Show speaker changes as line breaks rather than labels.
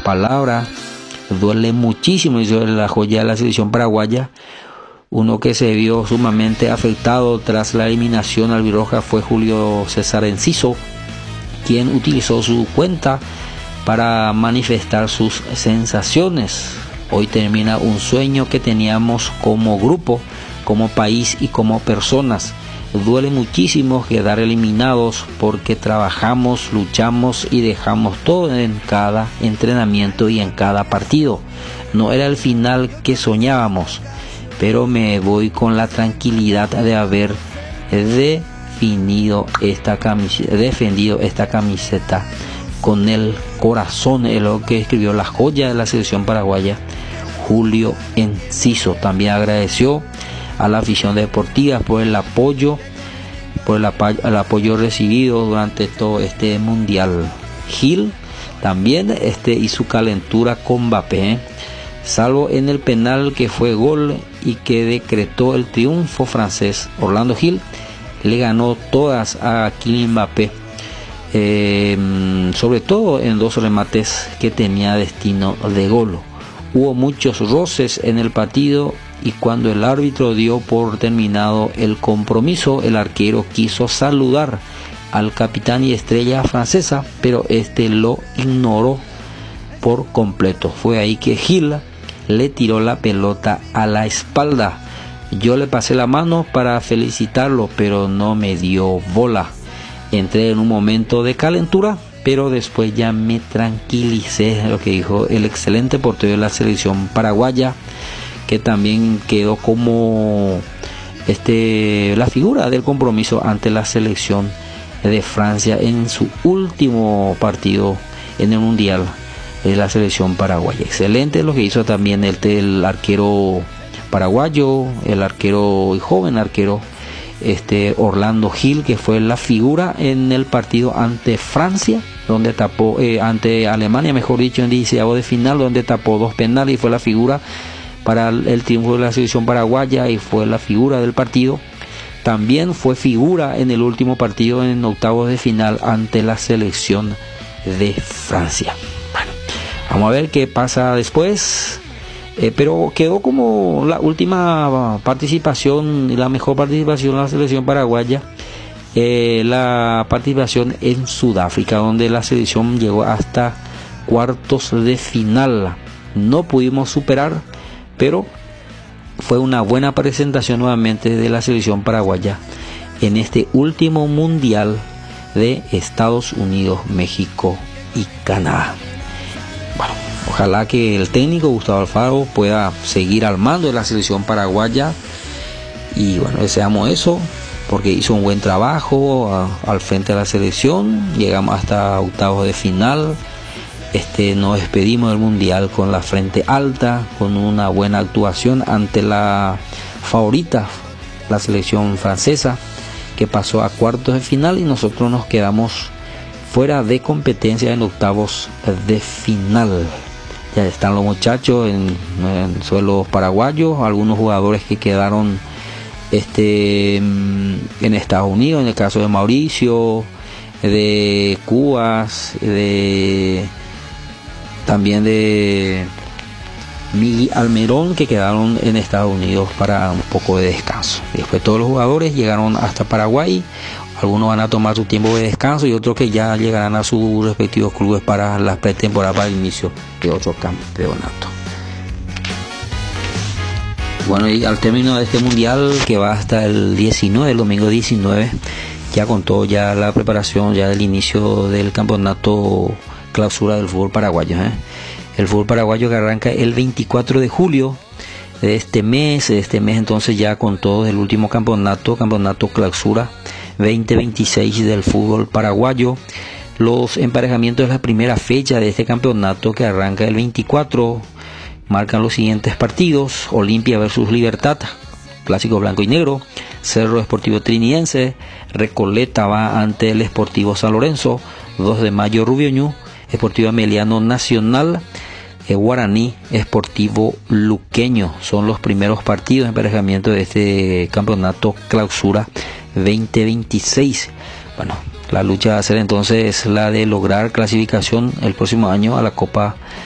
palabra. Duele muchísimo, hizo la joya de la selección paraguaya. Uno que se vio sumamente afectado tras la eliminación albirroja fue Julio César Enciso, quien utilizó su cuenta para manifestar sus sensaciones. Hoy termina un sueño que teníamos como grupo, como país y como personas. Duele muchísimo quedar eliminados porque trabajamos, luchamos y dejamos todo en cada entrenamiento y en cada partido. No era el final que soñábamos, pero me voy con la tranquilidad de haber defendido esta camiseta con el corazón, es lo que escribió la joya de la selección paraguaya, Julio Enciso. También agradeció a la afición deportiva por el apoyo recibido durante todo este mundial. Gil también y su calentura con Mbappé, salvo en el penal que fue gol y que decretó el triunfo francés. Orlando Gil le ganó todas a Kylian Mbappé, sobre todo en 2 remates que tenía destino de gol. Hubo muchos roces en el partido y cuando el árbitro dio por terminado el compromiso, el arquero quiso saludar al capitán y estrella francesa, pero lo ignoró por completo. Fue ahí que Gil le tiró la pelota a la espalda. Yo le pasé la mano para felicitarlo, pero no me dio bola. Entré en un momento de calentura, pero después ya me tranquilicé, lo que dijo el excelente portero de la selección paraguaya, que también quedó como la figura del compromiso ante la selección de Francia en su último partido en el mundial de la selección paraguaya. Excelente lo que hizo también el arquero paraguayo, el joven arquero Orlando Gil, que fue la figura en el partido ante Francia, donde tapó ante Alemania, mejor dicho, en 16avos de final, donde tapó 2 penales y fue la figura para el triunfo de la selección paraguaya y fue la figura del partido. También fue figura en el último partido en octavos de final ante la selección de Francia. Bueno, vamos a ver qué pasa después. Pero quedó como la última participación y la mejor participación de la selección paraguaya, la participación en Sudáfrica, donde la selección llegó hasta cuartos de final. No pudimos superar, pero fue una buena presentación nuevamente de la selección paraguaya en este último mundial de Estados Unidos, México y Canadá. Bueno, ojalá que el técnico Gustavo Alfaro pueda seguir al mando de la selección paraguaya y bueno, deseamos eso porque hizo un buen trabajo al frente de la selección. Llegamos hasta octavos de final. Nos despedimos del mundial con la frente alta, con una buena actuación ante la favorita, la selección francesa, que pasó a cuartos de final y nosotros nos quedamos fuera de competencia en octavos de final. Ya están los muchachos en suelos paraguayos, algunos jugadores que quedaron en Estados Unidos, en el caso de Mauricio, de Cubas, también de Miguel Almerón, que quedaron en Estados Unidos para un poco de descanso. Después todos los jugadores llegaron hasta Paraguay. Algunos van a tomar su tiempo de descanso y otros que ya llegarán a sus respectivos clubes para la pretemporada, para el inicio de otro campeonato. Bueno, y al término de este mundial, que va hasta el domingo 19, ya con todo ya la preparación ya del inicio del campeonato clausura del fútbol paraguayo. El fútbol paraguayo que arranca el 24 de julio de este mes entonces ya con todo el último campeonato clausura 2026 del fútbol paraguayo. Los emparejamientos de la primera fecha de este campeonato, que arranca el 24, marcan los siguientes partidos: Olimpia versus Libertad, clásico blanco y negro; Cerro Sportivo Trinidense; Recoleta va ante el Sportivo San Lorenzo; 2 de mayo Rubio Ñu; Sportivo Ameliano Nacional; Guaraní Sportivo Luqueño. Son los primeros partidos de emparejamiento de este campeonato clausura 2026. Bueno, la lucha va a ser entonces la de lograr clasificación el próximo año a la Copa